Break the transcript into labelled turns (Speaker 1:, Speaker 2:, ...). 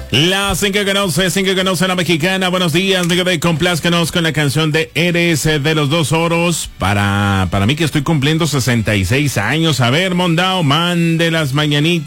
Speaker 1: La 5 que conoce la mexicana. Buenos días, digo de complázcanos con la canción de Eres de los Dos Oros. Para mí que estoy cumpliendo 66 años. A ver, Mondao, mande las mañanitas.